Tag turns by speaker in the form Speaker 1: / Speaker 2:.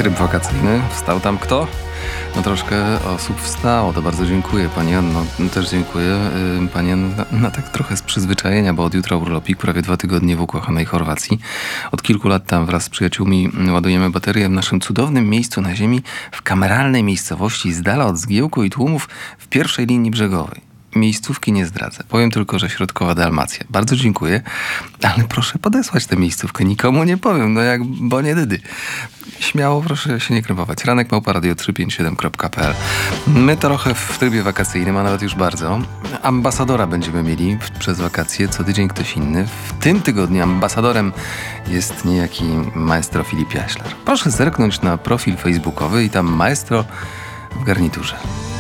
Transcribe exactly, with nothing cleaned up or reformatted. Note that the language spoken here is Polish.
Speaker 1: Tryb wakacyjny. Wstał tam kto? No troszkę osób wstało, to bardzo dziękuję Pani Anno. Też dziękuję yy, Pani Anno na, na tak trochę z przyzwyczajenia, bo od jutra urlopik, prawie dwa tygodnie w ukochanej Chorwacji. Od kilku lat tam wraz z przyjaciółmi ładujemy baterie w naszym cudownym miejscu na ziemi, w kameralnej miejscowości z dala od zgiełku i tłumów w pierwszej linii brzegowej. Miejscówki nie zdradzę. Powiem tylko, że środkowa Dalmacja. Bardzo dziękuję, ale proszę podesłać tę miejscówkę. Nikomu nie powiem, no jak Bonie Dydy. Śmiało, proszę się nie krępować. Ranek małpa radio trzysta pięćdziesiąt siedem kropka p l. My trochę w trybie wakacyjnym, a nawet już bardzo. Ambasadora będziemy mieli przez wakacje, co tydzień ktoś inny. W tym tygodniu ambasadorem jest niejaki maestro Filip Jaślar. Proszę zerknąć na profil facebookowy i tam maestro w garniturze.